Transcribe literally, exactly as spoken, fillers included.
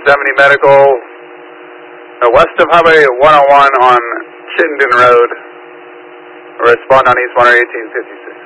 seventy medical, uh, west of Highway one oh one on Chittenden Road. Respond on East one eighteen fifty-six.